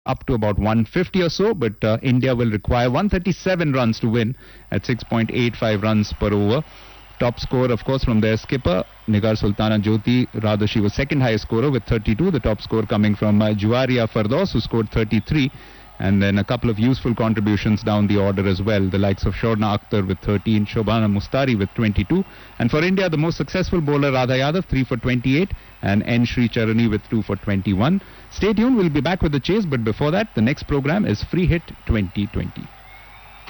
up to about 150 or so, but India will require 137 runs to win at 6.85 runs per over. Top score, of course, from their skipper, Nigar Sultana Jyoti. Rather, she was second highest scorer with 32. The top score coming from Juwaria Fardos, who scored 33. And then a couple of useful contributions down the order as well. The likes of Shorna Akhtar with 13, Shobhana Mustari with 22. And for India, the most successful bowler, Radha Yadav, 3 for 28. And N. Sri Charani with 2 for 21. Stay tuned, we'll be back with the chase. But before that, the next program is Free Hit 2020.